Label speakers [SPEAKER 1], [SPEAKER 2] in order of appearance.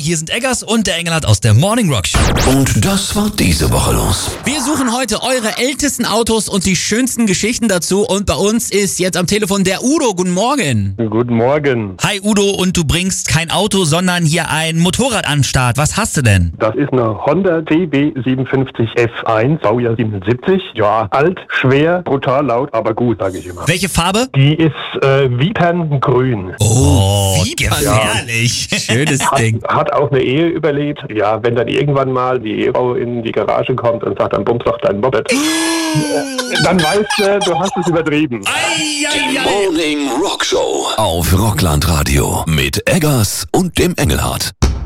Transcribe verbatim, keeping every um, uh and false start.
[SPEAKER 1] hier sind Eggers und der Engelhardt aus der Morning Rock Show.
[SPEAKER 2] Und das war diese Woche los.
[SPEAKER 3] Wir suchen heute eure ältesten Autos und die schönsten Geschichten dazu. Und bei uns ist jetzt am Telefon der Udo. Guten Morgen.
[SPEAKER 4] Guten Morgen.
[SPEAKER 1] Hi Udo, und du bringst kein Auto, sondern hier ein Motorrad an den Start. Was hast du denn?
[SPEAKER 4] Das ist eine Honda C B siebenundfünfzig F eins, Baujahr siebenundsiebzig. Ja, alt, schwer, brutal laut, aber gut, sage ich immer.
[SPEAKER 1] Welche Farbe?
[SPEAKER 4] Die ist äh, Viperngrün.
[SPEAKER 1] Oh,
[SPEAKER 3] wie
[SPEAKER 1] gefährlich.
[SPEAKER 3] Schönes Ding.
[SPEAKER 4] Hat auch eine Ehe überlebt. Ja, wenn dann irgendwann mal die Ehefrau in die Garage kommt und sagt, dann bumps doch dein Moped. Dann weißt du, du hast es übertrieben.
[SPEAKER 1] Ei, ei,
[SPEAKER 2] Die
[SPEAKER 1] ei.
[SPEAKER 2] Morning Rock Show auf Rockland Radio mit Eggers und dem Engelhardt.